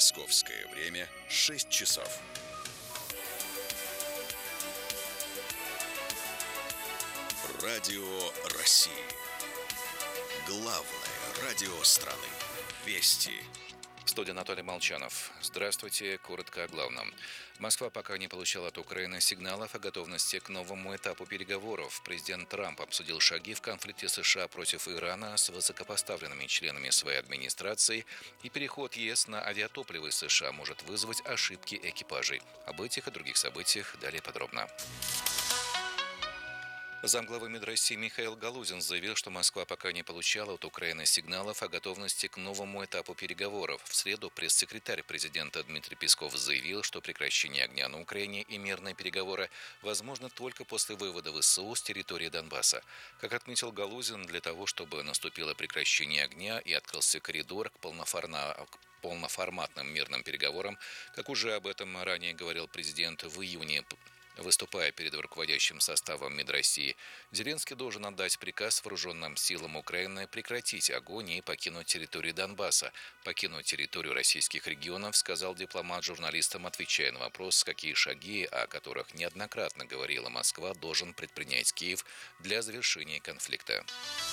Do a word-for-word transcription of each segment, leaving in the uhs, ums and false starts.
Московское время шесть часов. Радио России. Главное радио страны. Вести. В студии Анатолий Молчанов. Здравствуйте. Коротко о главном. Москва пока не получала от Украины сигналов о готовности к новому этапу переговоров. Президент Трамп обсудил шаги в конфликте США против Ирана с высокопоставленными членами своей администрации, и переход ЕС на авиатопливо из США может вызвать ошибки экипажей. Об этих и других событиях далее подробно. Замглавы МИД России Михаил Галузин заявил, что Москва пока не получала от Украины сигналов о готовности к новому этапу переговоров. В среду пресс-секретарь президента Дмитрий Песков заявил, что прекращение огня на Украине и мирные переговоры возможны только после вывода ВСУ с территории Донбасса. Как отметил Галузин, для того, чтобы наступило прекращение огня и открылся коридор к полноформа... полноформатным мирным переговорам, как уже об этом ранее говорил президент в июне, выступая перед руководящим составом МИД России, Зеленский должен отдать приказ вооруженным силам Украины прекратить огонь и покинуть территорию Донбасса. Покинуть территорию российских регионов, сказал дипломат журналистам, отвечая на вопрос, какие шаги, о которых неоднократно говорила Москва, должен предпринять Киев для завершения конфликта.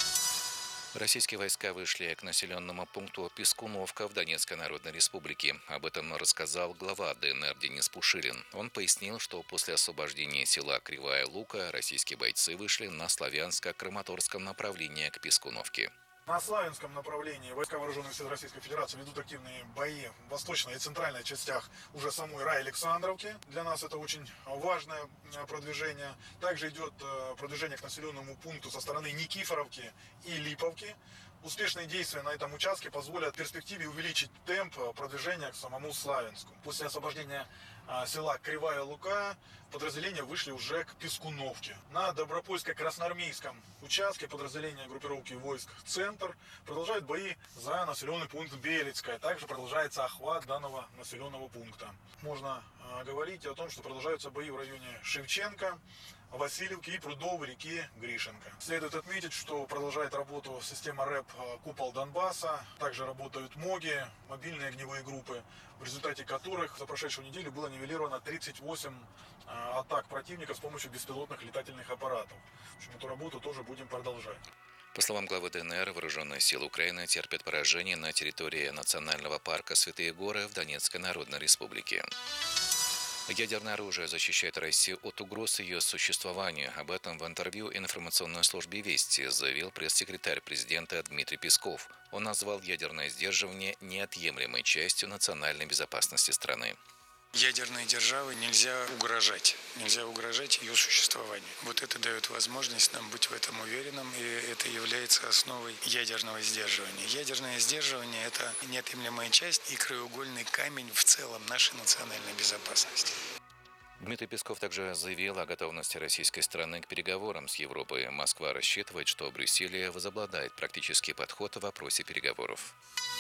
Российские войска вышли к населенному пункту Пискуновка в Донецкой Народной Республике. Об этом рассказал глава ДНР Денис Пушилин. Он пояснил, что после освобождения села Кривая Лука российские бойцы вышли на Славянско-Краматорском направлении к Пискуновке. На Славянском направлении войска вооруженных сил Российской Федерации ведут активные бои в восточной и центральной частях уже самой Рай-Александровки. Для нас это очень важное продвижение. Также идет продвижение к населенному пункту со стороны Никифоровки и Липовки. Успешные действия на этом участке позволят в перспективе увеличить темп продвижения к самому Славянску. После освобождения села Кривая Лука подразделения вышли уже к Пискуновке. На Добропольско-Красноармейском участке подразделения группировки войск «Центр» продолжают бои за населенный пункт Белецкая. Также продолжается охват данного населенного пункта. Можно э, говорить о том, что продолжаются бои в районе Шевченко, Васильевки и прудов реки Гришенко. Следует отметить, что продолжает работу система РЭП «Купол Донбасса». Также работают МОГи, мобильные огневые группы, в результате которых за прошедшую неделю было нивелировано тридцать восемь атак противника с помощью беспилотных летательных аппаратов. В общем, эту работу тоже будем продолжать. По словам главы ДНР, вооруженные силы Украины терпят поражение на территории национального парка Святые Горы в Донецкой Народной Республике. Ядерное оружие защищает Россию от угроз ее существования. Об этом в интервью информационной службе «Вести» заявил пресс-секретарь президента Дмитрий Песков. Он назвал ядерное сдерживание неотъемлемой частью национальной безопасности страны. Ядерной державе нельзя угрожать, нельзя угрожать ее существованию. Вот это дает возможность нам быть в этом уверенным, и это является основой ядерного сдерживания. Ядерное сдерживание – это неотъемлемая часть и краеугольный камень в целом нашей национальной безопасности. Дмитрий Песков также заявил о готовности российской страны к переговорам с Европой. Москва рассчитывает, что Брюссель возобладает практический подход в вопросе переговоров.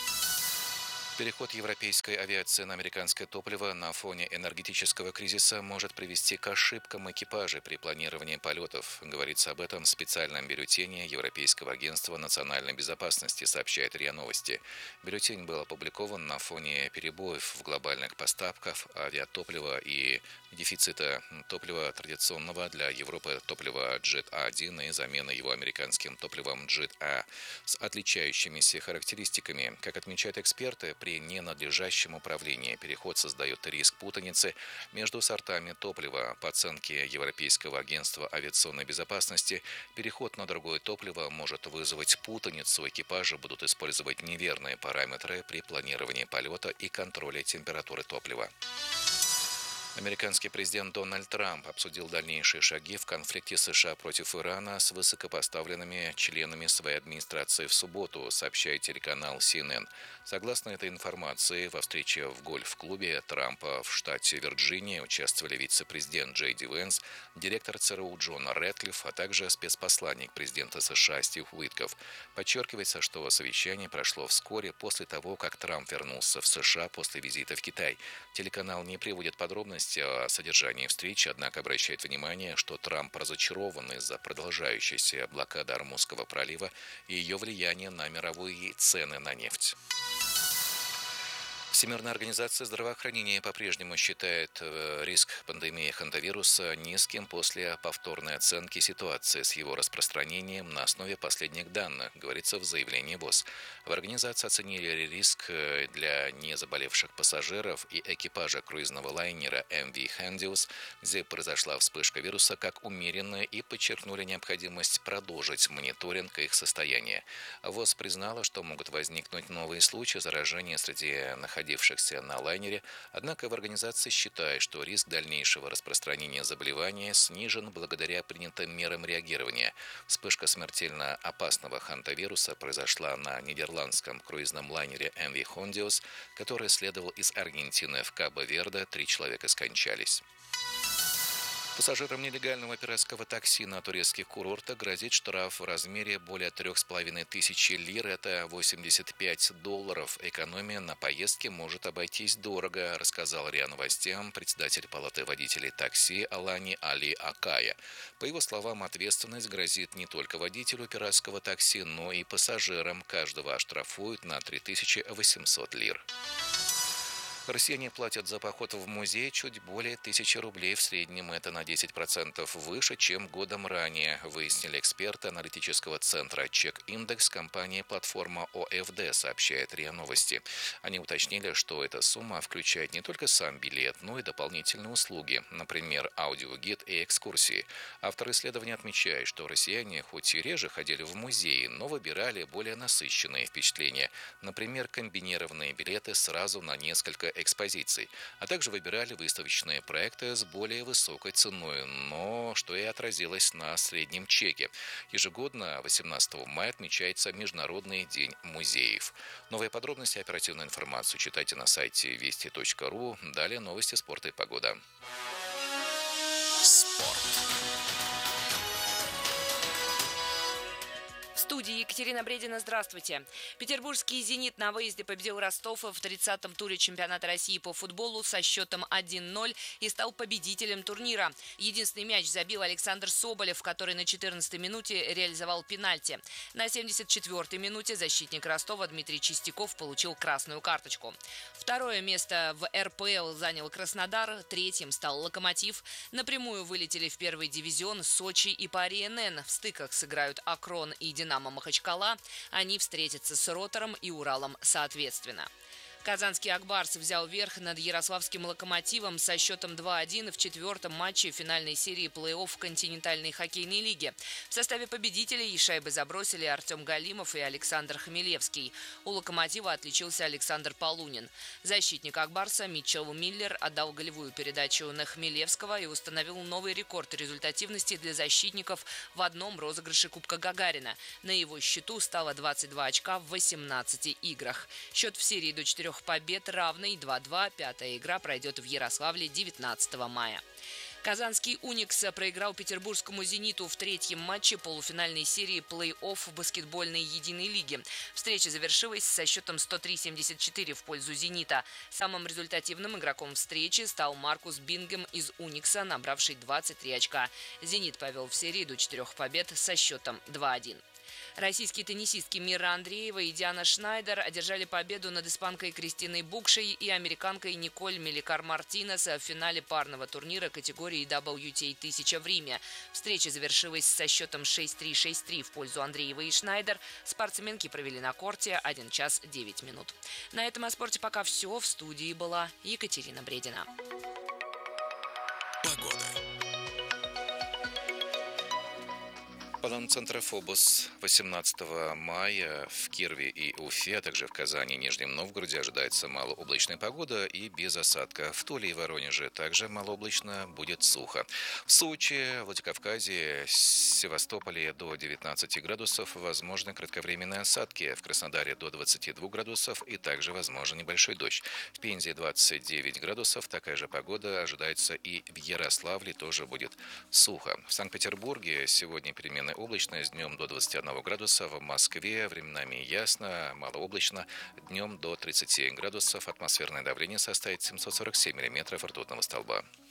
Переход европейской авиации на американское топливо на фоне энергетического кризиса может привести к ошибкам экипажей при планировании полетов. Говорится об этом в специальном бюллетене Европейского агентства национальной безопасности, сообщает РИА Новости. Бюллетень был опубликован на фоне перебоев в глобальных поставках авиатоплива и дефицита топлива традиционного для Европы топлива Джет А один и замены его американским топливом Джет А с отличающимися характеристиками. Как отмечают эксперты, при ненадлежащем управлении переход создает риск путаницы между сортами топлива. По оценке Европейского агентства авиационной безопасности, переход на другое топливо может вызвать путаницу. Экипажи будут использовать неверные параметры при планировании полета и контроле температуры топлива. Американский президент Дональд Трамп обсудил дальнейшие шаги в конфликте США против Ирана с высокопоставленными членами своей администрации в субботу, сообщает телеканал Си Эн Эн. Согласно этой информации, во встрече в гольф-клубе Трампа в штате Вирджиния участвовали вице-президент Джей Ди Венс, директор ЦРУ Джон Рэдклифф, а также спецпосланник президента США Стив Уитков. Подчеркивается, что совещание прошло вскоре после того, как Трамп вернулся в США после визита в Китай. Телеканал не приводит подробности о содержании встречи, однако обращает внимание, что Трамп разочарован из-за продолжающейся блокады Ормузского пролива и ее влияния на мировые цены на нефть. Всемирная организация здравоохранения по-прежнему считает э, риск пандемии хантавируса низким после повторной оценки ситуации с его распространением на основе последних данных, говорится в заявлении ВОЗ. В организации оценили риск для незаболевших пассажиров и экипажа круизного лайнера эм ви Handius, где произошла вспышка вируса, как умеренную, и подчеркнули необходимость продолжить мониторинг их состояния. ВОЗ признала, что могут возникнуть новые случаи заражения среди находившихся находившихся на лайнере, однако в организации считают, что риск дальнейшего распространения заболевания снижен благодаря принятым мерам реагирования. Вспышка смертельно опасного хантавируса произошла на нидерландском круизном лайнере эм ви Handius, который следовал из Аргентины в Кабо-Верде. Три человека скончались. Пассажирам нелегального пиратского такси на турецких курортах грозит штраф в размере более трех с половиной тысяч лир. Это восемьдесят пять долларов. Экономия на поездке может обойтись дорого, рассказал РИА Новостям председатель палаты водителей такси Алани Али Акая. По его словам, ответственность грозит не только водителю пиратского такси, но и пассажирам. Каждого оштрафуют на три тысячи восемьсот лир. Россияне платят за поход в музей чуть более тысячи рублей. В среднем это на десять процентов выше, чем годом ранее, выяснили эксперты аналитического центра «Чек-индекс» компании «Платформа о эф дэ», сообщает РИА Новости. Они уточнили, что эта сумма включает не только сам билет, но и дополнительные услуги, например, аудиогид и экскурсии. Автор исследования отмечает, что россияне хоть и реже ходили в музеи, но выбирали более насыщенные впечатления, например, комбинированные билеты сразу на несколько экспозиций, а также выбирали выставочные проекты с более высокой ценой, но что и отразилось на среднем чеке. Ежегодно восемнадцатого мая отмечается Международный день музеев. Новые подробности и оперативную информацию читайте на сайте вести точка ру. Далее новости спорта и погода. Спорт. В студии Екатерина Бредина. Здравствуйте. Петербургский «Зенит» на выезде победил Ростов в тридцатом туре чемпионата России по футболу со счетом один ноль и стал победителем турнира. Единственный мяч забил Александр Соболев, который на четырнадцатой минуте реализовал пенальти. На семьдесят четвёртой минуте защитник Ростова Дмитрий Чистяков получил красную карточку. Второе место в эр пэ эл занял Краснодар, третьим стал «Локомотив». Напрямую вылетели в первый дивизион Сочи и Пари эн эн. В стыках сыграют «Акрон» и «Динамо» Махачкала. Они встретятся с «Ротором» и «Уралом» соответственно. Казанский «Акбарс» взял верх над ярославским «Локомотивом» со счетом два один в четвертом матче финальной серии плей-офф континентальной хоккейной лиги. В составе победителей шайбы забросили Артем Галимов и Александр Хмелевский. У «Локомотива» отличился Александр Полунин. Защитник «Акбарса» Митчелл Миллер отдал голевую передачу на Хмелевского и установил новый рекорд результативности для защитников в одном розыгрыше Кубка Гагарина. На его счету стало двадцать два очка в восемнадцати играх. Счет в серии до четырех побед равный два-два. Пятая игра пройдет в Ярославле девятнадцатого мая. Казанский «Уникс» проиграл петербургскому «Зениту» в третьем матче полуфинальной серии плей-офф баскетбольной единой лиги. Встреча завершилась со счетом сто три семьдесят четыре в пользу «Зенита». Самым результативным игроком встречи стал Маркус Бингем из «Уникса», набравший двадцать три очка. «Зенит» повел в серии до четырех побед со счетом два один. Российские теннисистки Мира Андреева и Диана Шнайдер одержали победу над испанкой Кристиной Букшей и американкой Николь Меликар-Мартинес в финале парного турнира категории дабл ю ти эй тысяча в Риме. Встреча завершилась со счетом шесть три шесть три в пользу Андреевой и Шнайдер. Спортсменки провели на корте один час девять минут. На этом о спорте пока все. В студии была Екатерина Бредина. Погода. По данным центра ФОБОС, восемнадцатого мая в Кирове и Уфе, а также в Казани и Нижнем Новгороде ожидается малооблачная погода и без осадка. В Туле и Воронеже также малооблачно, будет сухо. В Сочи, Владикавказе, Севастополе до девятнадцати градусов возможны кратковременные осадки. В Краснодаре до двадцати двух градусов и также возможен небольшой дождь. В Пензе двадцать девять градусов. Такая же погода ожидается и в Ярославле, тоже будет сухо. В Санкт-Петербурге сегодня переменная облачность, днем до двадцати одного градуса, в Москве временами ясно, малооблачно, днем до тридцати градусов, атмосферное давление составит семьсот сорок семь миллиметров ртутного столба.